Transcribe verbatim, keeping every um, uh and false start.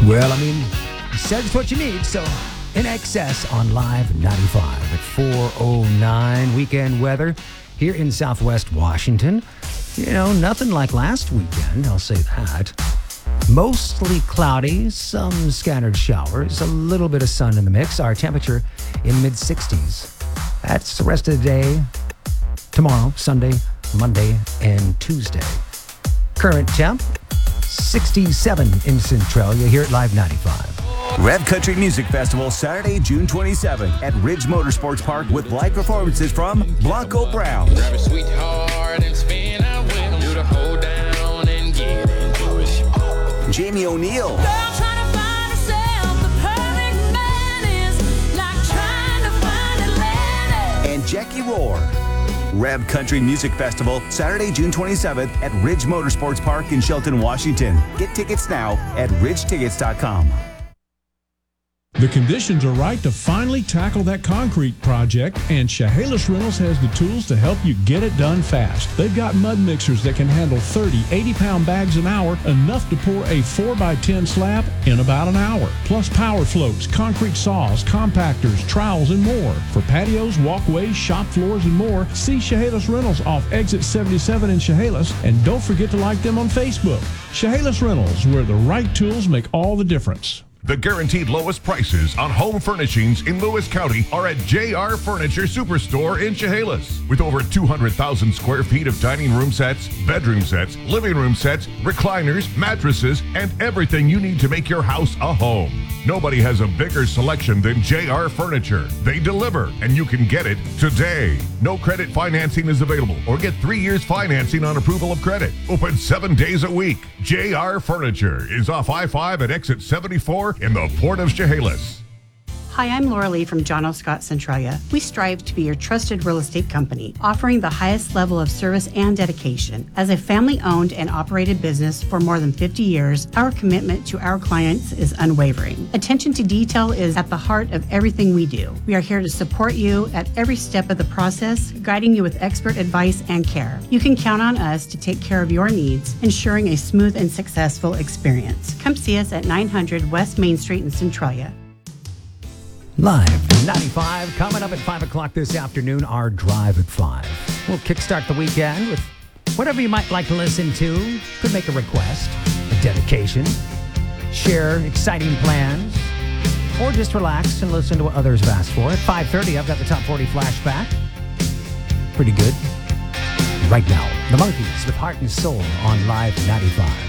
Well, I mean, says what you need, so In Excess on Live ninety-five at four oh nine. Weekend weather here in Southwest Washington. You know, nothing like last weekend, I'll say that. Mostly cloudy, some scattered showers, a little bit of sun in the mix. Our temperature in mid-sixties. That's the rest of the day. Tomorrow, Sunday, Monday, and Tuesday. Current temp, sixty-seven in Centralia here at Live ninety-five. Rev Country Music Festival, Saturday, June twenty-seventh at Ridge Motorsports Park with live performances from Blanco Brown, Grab a sweetheart and spin out with him. Do the hold down and get into it. Jamie O'Neill, Girl trying to find herself, the perfect man is like trying to find Atlantis. and Jackie Rohr. Rev Country Music Festival, Saturday, June twenty-seventh at Ridge Motorsports Park in Shelton, Washington. Get tickets now at ridge tickets dot com. The conditions are right to finally tackle that concrete project, and Chehalis Rentals has the tools to help you get it done fast. They've got mud mixers that can handle thirty, eighty-pound bags an hour, enough to pour a four by ten slab in about an hour. Plus power floats, concrete saws, compactors, trowels, and more. For patios, walkways, shop floors, and more, see Chehalis Rentals off Exit seventy-seven in Chehalis, and don't forget to like them on Facebook. Chehalis Rentals, where the right tools make all the difference. The guaranteed lowest prices on home furnishings in Lewis County are at J R Furniture Superstore in Chehalis. With over two hundred thousand square feet of dining room sets, bedroom sets, living room sets, recliners, mattresses, and everything you need to make your house a home. Nobody has a bigger selection than J R Furniture. They deliver, and you can get it today. No credit financing is available, or get three years financing on approval of credit. Open seven days a week. J R Furniture is off I five at exit seventy-four in the Port of Chehalis. Hi, I'm Laura Lee from John O. Scott Centralia. We strive to be your trusted real estate company, offering the highest level of service and dedication. As a family-owned and operated business for more than fifty years, our commitment to our clients is unwavering. Attention to detail is at the heart of everything we do. We are here to support you at every step of the process, guiding you with expert advice and care. You can count on us to take care of your needs, ensuring a smooth and successful experience. Come see us at nine hundred West Main Street in Centralia. Live ninety-five, coming up at five o'clock this afternoon, our Drive at five. We'll kickstart the weekend with whatever you might like to listen to. Could make a request, a dedication, share exciting plans, or just relax and listen to what others have asked for. At five thirty, I've got the Top forty flashback. Pretty good. Right now, the Monkees with Heart and Soul on Live ninety-five.